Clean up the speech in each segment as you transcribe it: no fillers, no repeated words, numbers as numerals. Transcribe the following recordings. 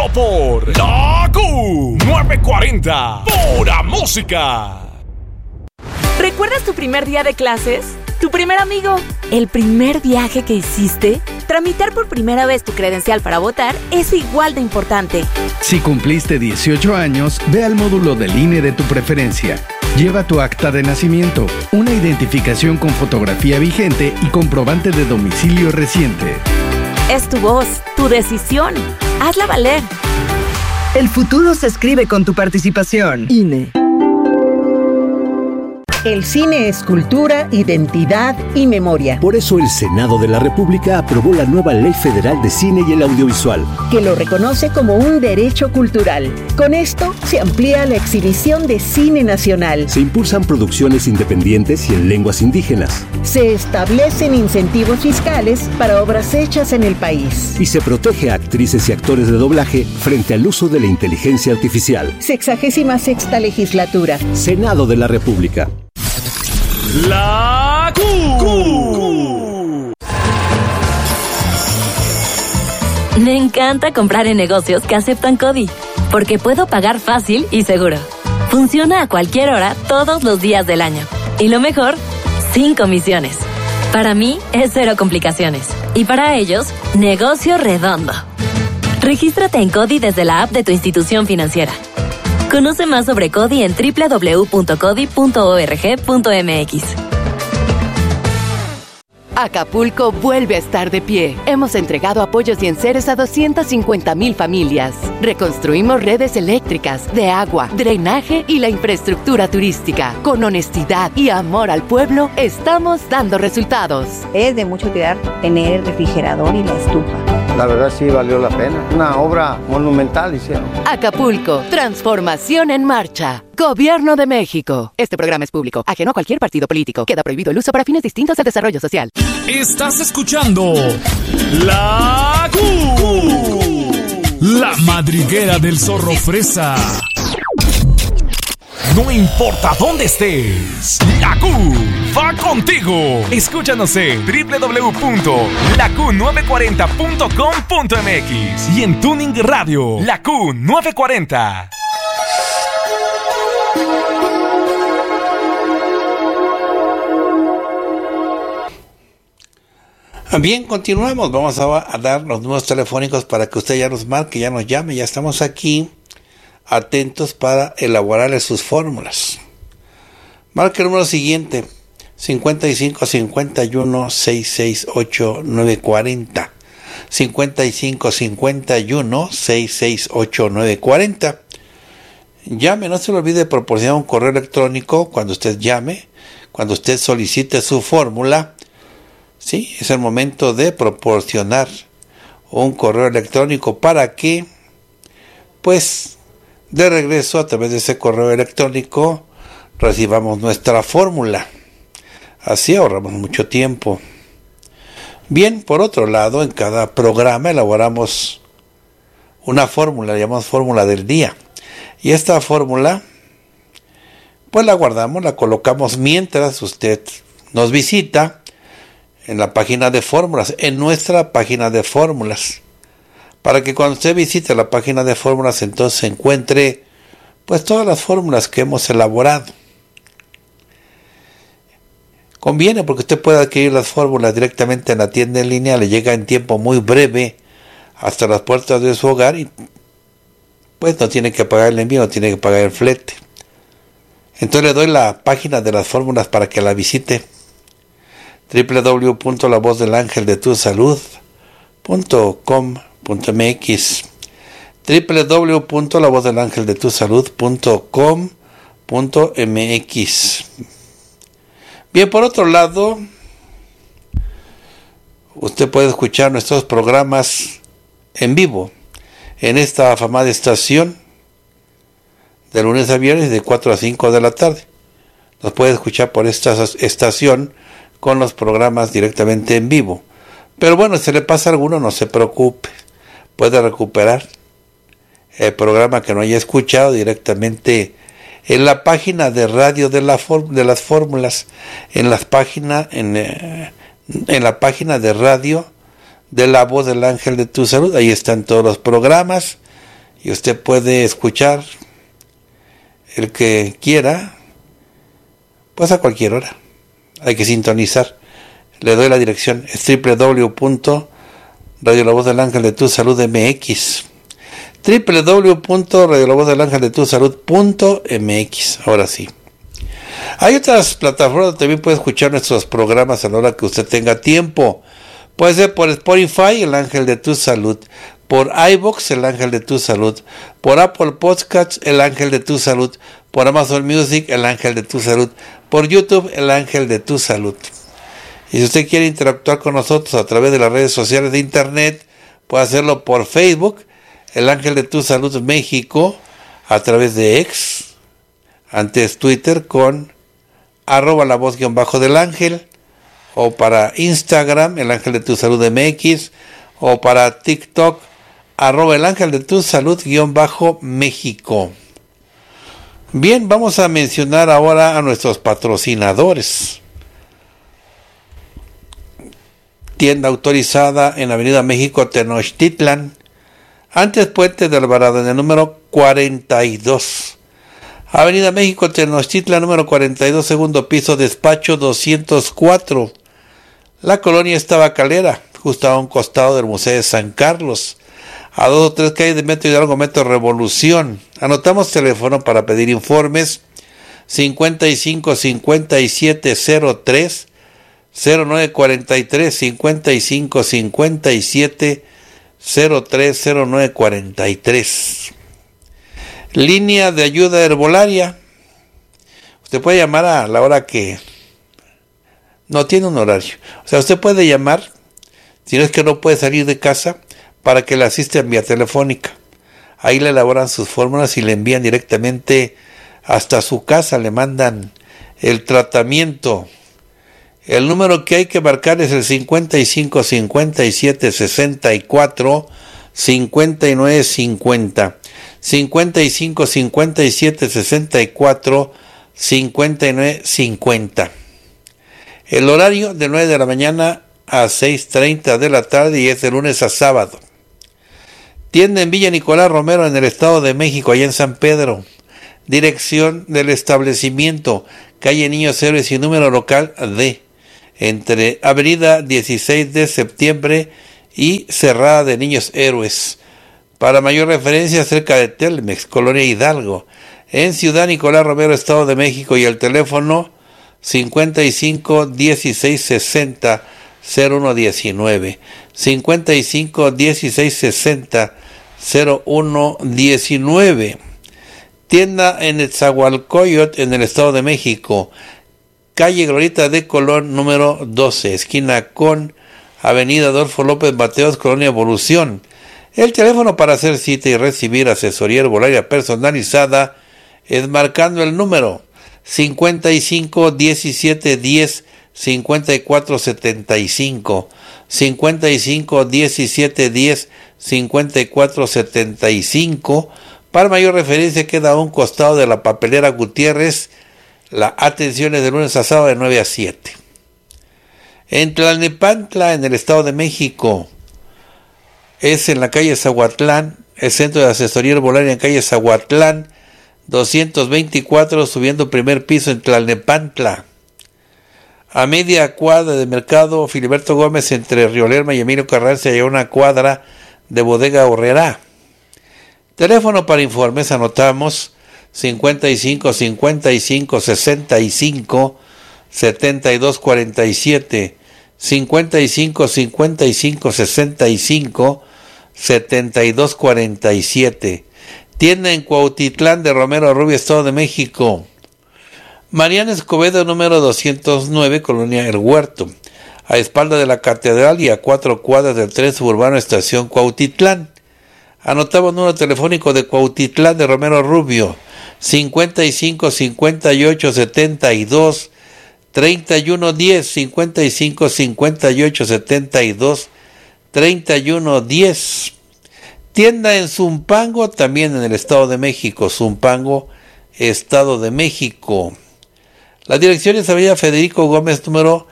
solo por la Q940. Pura música. ¿Recuerdas tu primer día de clases? ¿Tu primer amigo? ¿El primer viaje que hiciste? Tramitar por primera vez tu credencial para votar es igual de importante. Si cumpliste 18 años, ve al módulo del INE de tu preferencia. Lleva tu acta de nacimiento, una identificación con fotografía vigente y comprobante de domicilio reciente. Es tu voz, tu decisión. Hazla valer. El futuro se escribe con tu participación. INE. El cine es cultura, identidad y memoria. Por eso el Senado de la República aprobó la nueva Ley Federal de Cine y el Audiovisual, que lo reconoce como un derecho cultural. Con esto se amplía la exhibición de cine nacional. Se impulsan producciones independientes y en lenguas indígenas. Se establecen incentivos fiscales para obras hechas en el país. Y se protege a actrices y actores de doblaje frente al uso de la inteligencia artificial. 66ª legislatura. Senado de la República. La Q. Me encanta comprar en negocios que aceptan CODI, porque puedo pagar fácil y seguro. Funciona a cualquier hora, todos los días del año. Y lo mejor, sin comisiones. Para mí, es cero complicaciones. Y para ellos, negocio redondo. Regístrate en CODI desde la app de tu institución financiera. Conoce más sobre CODI en www.codi.org.mx. Acapulco vuelve a estar de pie. Hemos entregado apoyos y enseres a 250,000 familias. Reconstruimos redes eléctricas, de agua, drenaje y la infraestructura turística. Con honestidad y amor al pueblo, estamos dando resultados. Es de mucha utilidad tener el refrigerador y la estufa. La verdad sí valió la pena. Una obra monumental hicieron. Acapulco, transformación en marcha. Gobierno de México. Este programa es público, ajeno a cualquier partido político. Queda prohibido el uso para fines distintos al desarrollo social. Estás escuchando La Q. La madriguera del zorro fresa. No importa dónde estés, la Q va contigo. Escúchanos en www.laQ940.com.mx y en Tuning Radio, la Q940. Bien, continuamos. Vamos a dar los números telefónicos para que usted ya nos marque, ya nos llame. Ya estamos aquí atentos para elaborarle sus fórmulas. Marque el número siguiente: 55 51 668 940. 55 51 668 940. Llame, no se le olvide proporcionar un correo electrónico cuando usted llame, cuando usted solicite su fórmula. Sí, es el momento de proporcionar un correo electrónico para que, pues, de regreso a través de ese correo electrónico recibamos nuestra fórmula. Así ahorramos mucho tiempo. Bien, por otro lado, en cada programa elaboramos una fórmula, la llamamos fórmula del día. Y esta fórmula, pues la guardamos, la colocamos mientras usted nos visita en la página de fórmulas, en nuestra página de fórmulas, para que cuando usted visite la página de fórmulas entonces encuentre pues todas las fórmulas que hemos elaborado. Conviene porque usted puede adquirir las fórmulas directamente en la tienda en línea, le llega en tiempo muy breve hasta las puertas de su hogar y pues no tiene que pagar el envío, no tiene que pagar el flete. Entonces le doy la página de las fórmulas para que la visite: www.lavozdelangeldetusalud.com.mx, www.lavozdelangeldetusalud.com.mx. Bien, por otro lado, usted puede escuchar nuestros programas en vivo en esta afamada estación de lunes a viernes de 4 a 5 de la tarde. Nos puede escuchar por esta estación con los programas directamente en vivo. Pero bueno, si le pasa alguno, no se preocupe. Puede recuperar el programa que no haya escuchado directamente en la página de radio de las fórmulas, en la página de radio de La Voz del Ángel de tu Salud. Ahí están todos los programas y usted puede escuchar el que quiera, pues a cualquier hora. Hay que sintonizar. Le doy la dirección, es www.radiolavozdelangeldetusalud.mx, www.radiolavozdelangeldetusalud.mx. Ahora sí. Hay otras plataformas donde también puede escuchar nuestros programas a la hora que usted tenga tiempo. Puede ser por Spotify, El Ángel de tu Salud, por iVoox, El Ángel de tu Salud, por Apple Podcasts, El Ángel de tu Salud, por Amazon Music, El Ángel de tu Salud, por YouTube, El Ángel de tu Salud. Y si usted quiere interactuar con nosotros a través de las redes sociales de internet, puede hacerlo por Facebook, El Ángel de tu Salud México, a través de X, antes Twitter con @lavoz_del ángel, o para Instagram, El Ángel de tu Salud MX, o para TikTok, @el ángel de tu salud _México. Bien, vamos a mencionar ahora a nuestros patrocinadores. Tienda autorizada en Avenida México, Tenochtitlan, antes Puente de Alvarado, en el número 42. Avenida México, Tenochtitlan, número 42, segundo piso, despacho 204. La colonia es Tabacalera, justo a un costado del Museo de San Carlos, a 2 o 3 calles de Metro Hidalgo, Metro Revolución. Anotamos teléfono para pedir informes: 55 57 03 0943, 55 57 03 0943. Línea de ayuda herbolaria. Usted puede llamar a la hora que no tiene un horario. O sea, usted puede llamar, si no es que no puede salir de casa, para que le asistan vía telefónica. Ahí le elaboran sus fórmulas y le envían directamente hasta su casa, le mandan el tratamiento. El número que hay que marcar es el 55 57 64 59 50. 55 57 64 59 50. El horario de 9 de la mañana a 6:30 de la tarde y es de lunes a sábado. Tienda en Villa Nicolás Romero, en el Estado de México, allá en San Pedro. Dirección del establecimiento: calle Niños Héroes y número local D, entre Avenida 16 de Septiembre y Cerrada de Niños Héroes. Para mayor referencia, cerca de Telmex, Colonia Hidalgo, en Ciudad Nicolás Romero, Estado de México, y el teléfono 55 16 60 0119, 55 16 60 0119. Tienda en Etzahualcoyot, en el Estado de México, calle Glorieta de Colón, número 12, esquina con Avenida Adolfo López Mateos, Colonia Evolución. El teléfono para hacer cita y recibir asesoría herbolaria personalizada es marcando el número 55 17 10 54 75, 55 17 10 54 75. Para mayor referencia, queda a un costado de la papelera Gutiérrez. La atención es de lunes a sábado de 9 a 7. En Tlalnepantla, en el Estado de México, es en la calle Zahuatlán, el centro de asesoría herbolaria en calle Zahuatlán 224, subiendo primer piso en Tlalnepantla. A media cuadra de Mercado Filiberto Gómez, entre Río Lerma y Emilio Carranza, hay una cuadra de Bodega Horrera. Teléfono para informes, anotamos 55 55 65 72 47, 55 55 65 72 47. Tienda en Cuautitlán de Romero Rubio, Estado de México. Mariana Escobedo, número 209, Colonia El Huerto, a espalda de la Catedral y a 4 cuadras del tren suburbano Estación Cuautitlán. Anotamos número telefónico de Cuautitlán de Romero Rubio: 55 58 72 31 10, 55 58 72 31 10. Tienda en Zumpango, también en el Estado de México, Zumpango, Estado de México. La dirección es Avenida Federico Gómez, número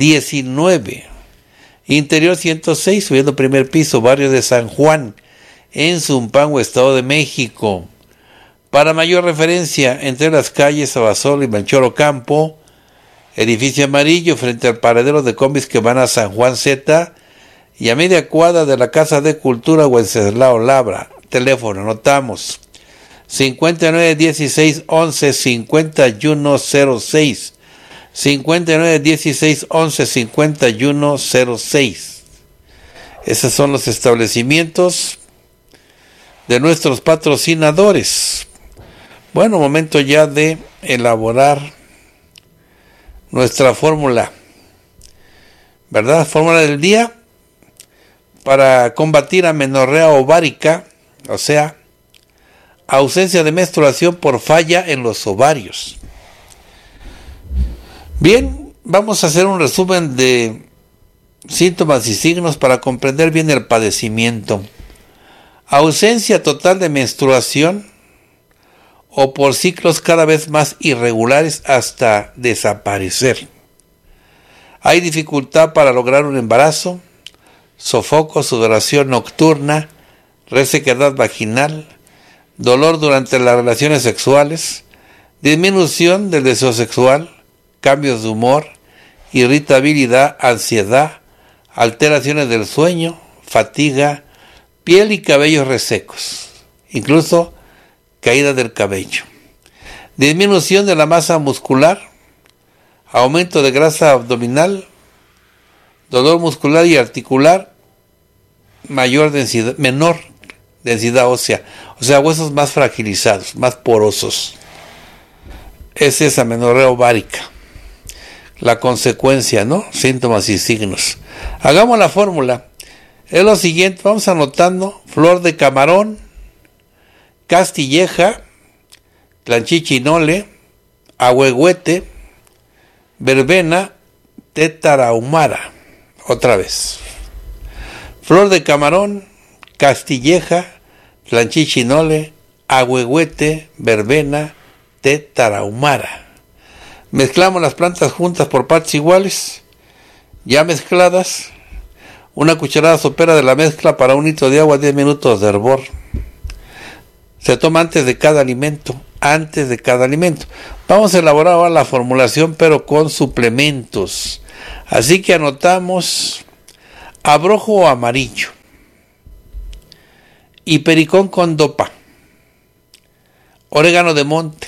19, interior 106, subiendo primer piso, barrio de San Juan, en Zumpango, Estado de México. Para mayor referencia, entre las calles Abasolo y Melchor Ocampo, edificio amarillo frente al paradero de combis que van a San Juan Z y a media cuadra de la Casa de Cultura Wenceslao Labra. Teléfono, anotamos, 59 16 11 51 06, 59 16 11 51 06. Esos son los establecimientos de nuestros patrocinadores. Bueno, momento ya de elaborar nuestra fórmula, ¿verdad? Fórmula del día para combatir amenorrea ovárica, o sea, ausencia de menstruación por falla en los ovarios. Bien, vamos a hacer un resumen de síntomas y signos para comprender bien el padecimiento. Ausencia total de menstruación o por ciclos cada vez más irregulares hasta desaparecer. Hay dificultad para lograr un embarazo, sofoco, sudoración nocturna, resequedad vaginal, dolor durante las relaciones sexuales, disminución del deseo sexual, cambios de humor, irritabilidad, ansiedad, alteraciones del sueño, fatiga, piel y cabellos resecos, incluso caída del cabello, disminución de la masa muscular, aumento de grasa abdominal, dolor muscular y articular, menor densidad ósea, o sea, huesos más fragilizados, más porosos. Es esa amenorrea ovárica. La consecuencia, ¿no? Síntomas y signos. Hagamos la fórmula. Es lo siguiente, vamos anotando: flor de camarón, castilleja, tlanchichinole, ahuehuete, verbena, té tarahumara. Otra vez. Flor de camarón, castilleja, tlanchichinole, ahuehuete, verbena, té tarahumara. Mezclamos las plantas juntas por partes iguales. Ya mezcladas, una cucharada sopera de la mezcla para 1 litro de agua, 10 minutos de hervor. Se toma antes de cada alimento. Vamos a elaborar ahora la formulación, pero con suplementos. Así que anotamos abrojo amarillo, hipericón con dopa, orégano de monte,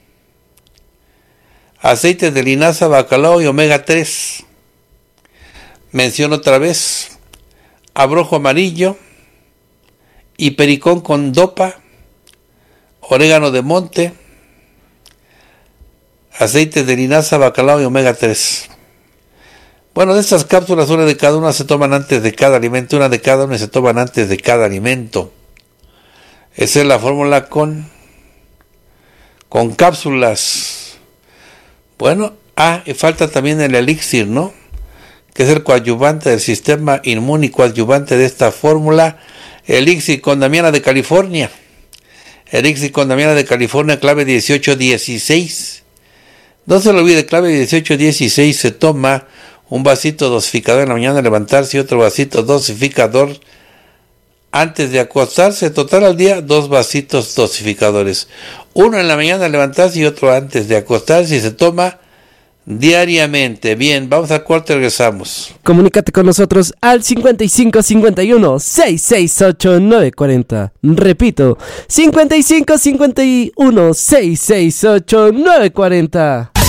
aceites de linaza, bacalao y omega 3. Menciono otra vez: abrojo amarillo, hipericón con dopa, orégano de monte, aceites de linaza, bacalao y omega 3. Bueno, de estas cápsulas, una de cada una se toman antes de cada alimento, una de cada una se toman antes de cada alimento. Esa es la fórmula con cápsulas. Bueno, y falta también el elixir, ¿no? Que es el coadyuvante del sistema inmune y coadyuvante de esta fórmula. Elixir con Damiana de California. Elixir con Damiana de California, clave 1816. No se lo olvide, clave 1816, se toma un vasito dosificador en la mañana al levantarse y otro vasito dosificador antes de acostarse. Total al día, 2 vasitos dosificadores. Uno en la mañana al levantarse y otro antes de acostarse, y se toma diariamente. Bien, vamos al corte y regresamos. Comunícate con nosotros al 55 51 668 940. Repito, 55 51 668 940.